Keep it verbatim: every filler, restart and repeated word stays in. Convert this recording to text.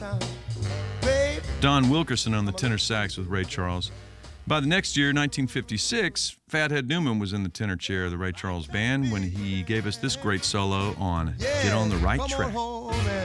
Don Wilkerson on the tenor sax with Ray Charles. By the next year, nineteen fifty-six, Fathead Newman was in the tenor chair of the Ray Charles Band when he gave us this great solo on Get on the Right Track.